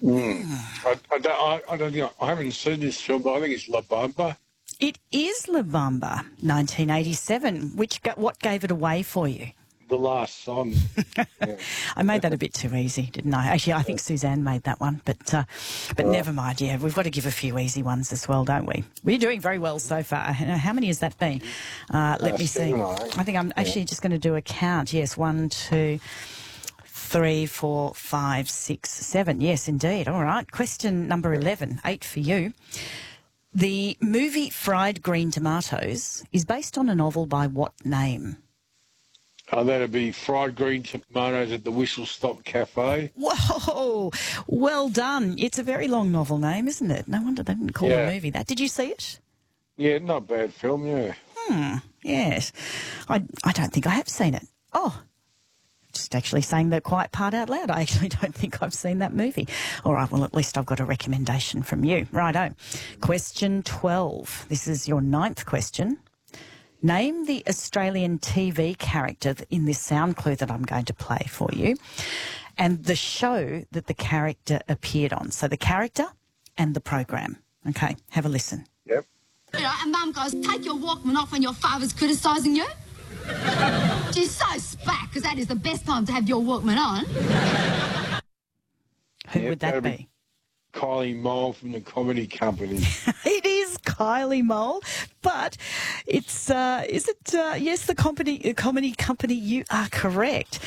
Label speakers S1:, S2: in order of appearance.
S1: Mm. I haven't seen this film, but I think it's La Bamba.
S2: It is La Bamba, 1987. What gave it away for you?
S1: The last song. Yeah.
S2: I made that a bit too easy, didn't I? Actually, I think Suzanne made that one, but never mind. Yeah, we've got to give a few easy ones as well, don't we? We're doing very well so far. How many has that been? Let me see. I think I'm actually just going to do a count. Yes, 1, 2, 3, 4, 5, 6, 7. Yes, indeed. All right. Question number 11, 8 for you. The movie Fried Green Tomatoes is based on a novel by what name?
S1: That'd be Fried Green Tomatoes at the Whistle Stop Cafe.
S2: Whoa, well done. It's a very long novel name, isn't it? No wonder they didn't call the movie that. Did you see it?
S1: Yeah, not bad film, yeah.
S2: Yes. I don't think I have seen it. Oh, just actually saying the quiet part out loud. I actually don't think I've seen that movie. All right, well, at least I've got a recommendation from you. Righto. Question 12. This is your 9th question. Name the Australian TV character in this sound clue that I'm going to play for you and the show that the character appeared on. So the character and the program. Okay, have a listen.
S1: Yep.
S3: You know, and Mum goes, take your Walkman off when your father's criticising you. She's so spack, because that is the best time to have your Walkman on.
S2: Who would that be?
S1: Kylie Mole from the Comedy Company.
S2: It is Kylie Mole, but it's, yes, the comedy company, you are correct.